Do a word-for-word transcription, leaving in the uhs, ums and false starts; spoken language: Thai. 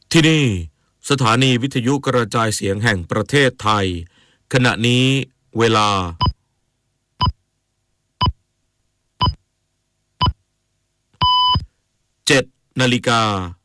ที่นี่สถานีวิทยุกระจายเสียงแห่งประเทศไทยขณะนี้เวลาเจ็ดนาฬิกา